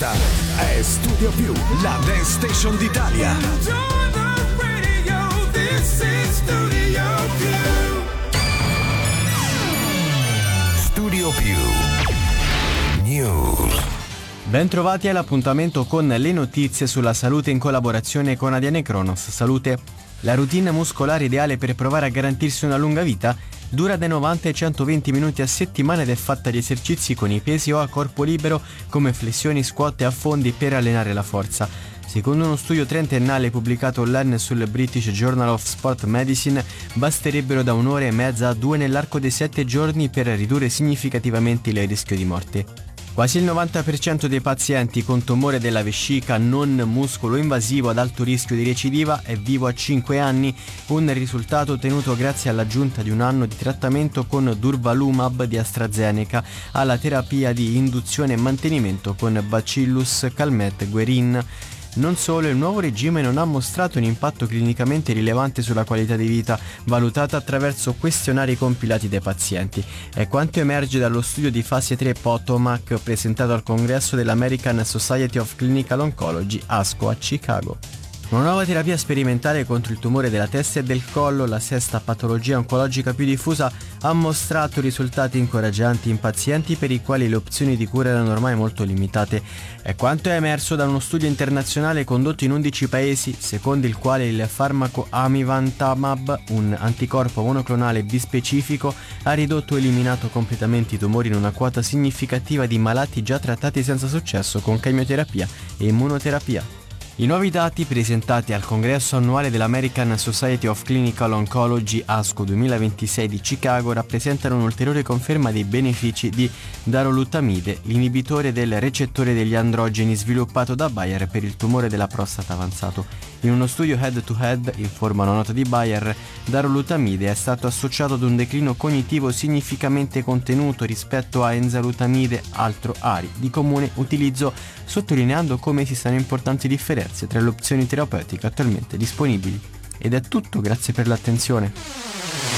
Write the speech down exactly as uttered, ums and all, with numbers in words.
Questa è Studio Più, la Dance Station d'Italia. Studio Più News. Ben trovati all'appuntamento con le notizie sulla salute in collaborazione con Adiane Kronos Salute. La routine muscolare ideale per provare a garantirsi una lunga vita dura dai novanta ai centoventi minuti a settimana ed è fatta di esercizi con i pesi o a corpo libero come flessioni, squat e affondi per allenare la forza. Secondo uno studio trentennale pubblicato online sul British Journal of Sport Medicine, basterebbero da un'ora e mezza a due nell'arco dei sette giorni per ridurre significativamente il rischio di morte. Quasi il novanta per cento dei pazienti con tumore della vescica non muscolo invasivo ad alto rischio di recidiva è vivo a cinque anni, un risultato ottenuto grazie all'aggiunta di un anno di trattamento con Durvalumab di AstraZeneca alla terapia di induzione e mantenimento con Bacillus Calmette-Guerin. Non solo, il nuovo regime non ha mostrato un impatto clinicamente rilevante sulla qualità di vita, valutata attraverso questionari compilati dai pazienti. È quanto emerge dallo studio di fase tre Potomac presentato al congresso dell'American Society of Clinical Oncology, ASCO, a Chicago. Una nuova terapia sperimentale contro il tumore della testa e del collo, la sesta patologia oncologica più diffusa, ha mostrato risultati incoraggianti in pazienti per i quali le opzioni di cura erano ormai molto limitate. È quanto è emerso da uno studio internazionale condotto in undici paesi, secondo il quale il farmaco amivantamab, un anticorpo monoclonale bispecifico, ha ridotto o eliminato completamente i tumori in una quota significativa di malati già trattati senza successo con chemioterapia e immunoterapia. I nuovi dati presentati al congresso annuale dell'American Society of Clinical Oncology ASCO duemilaventisei di Chicago rappresentano un'ulteriore conferma dei benefici di darolutamide, l'inibitore del recettore degli androgeni sviluppato da Bayer per il tumore della prostata avanzato. In uno studio head-to-head, informa una nota di Bayer, darolutamide è stato associato ad un declino cognitivo significativamente contenuto rispetto a enzalutamide, altro A R I, di comune utilizzo, sottolineando come esistano importanti differenze tra le opzioni terapeutiche attualmente disponibili. Ed è tutto, grazie per l'attenzione.